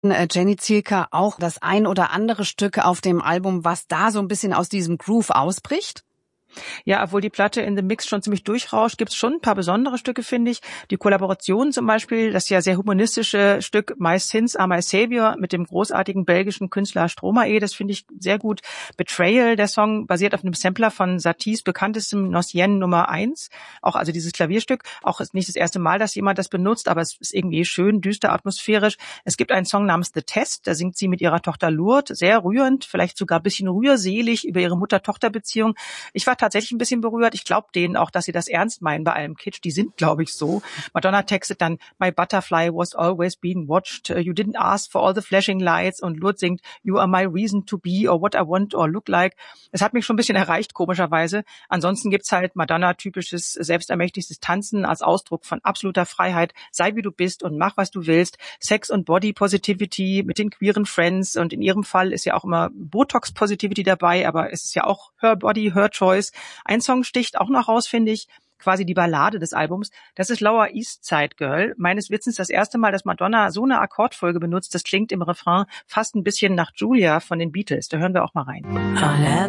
Jenny Zielka, auch das ein oder andere Stück auf dem Album, was da so ein bisschen aus diesem Groove ausbricht? Ja, obwohl die Platte in The Mix schon ziemlich durchrauscht, gibt's schon ein paar besondere Stücke, finde ich. Die Kollaboration zum Beispiel, das ja sehr humanistische Stück My Sins Are My Savior mit dem großartigen belgischen Künstler Stromae, das finde ich sehr gut. Betrayal, der Song, basiert auf einem Sampler von Saties bekanntestem Notienne Nummer 1. Auch also dieses Klavierstück, auch ist nicht das erste Mal, dass jemand das benutzt, aber es ist irgendwie schön, düster, atmosphärisch. Es gibt einen Song namens The Test, da singt sie mit ihrer Tochter Lourdes, sehr rührend, vielleicht sogar ein bisschen rührselig über ihre Mutter-Tochter-Beziehung. Ich war tatsächlich ein bisschen berührt. Ich glaube denen auch, dass sie das ernst meinen bei allem Kitsch. Die sind, glaube ich, so. Madonna textet dann, My butterfly was always being watched. You didn't ask for all the flashing lights. Und Lourdes singt, You are my reason to be or what I want or look like. Es hat mich schon ein bisschen erreicht, komischerweise. Ansonsten gibt's halt Madonna-typisches, selbstermächtigtes Tanzen als Ausdruck von absoluter Freiheit. Sei wie du bist und mach, was du willst. Sex und Body Positivity mit den queeren Friends. Und in ihrem Fall ist ja auch immer Botox Positivity dabei, aber es ist ja auch Her Body, Her Choice. Ein Song sticht auch noch raus, finde ich, quasi die Ballade des Albums. Das ist Lower East Side Girl. Meines Wissens das erste Mal, dass Madonna so eine Akkordfolge benutzt. Das klingt im Refrain fast ein bisschen nach Julia von den Beatles. Da hören wir auch mal rein.